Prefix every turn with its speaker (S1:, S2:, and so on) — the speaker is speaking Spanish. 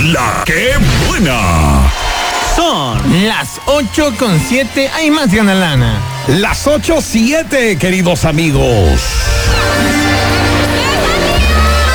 S1: La que buena.
S2: Son las 8:07. Hay más Gana Lana.
S1: Las 8:07, queridos amigos.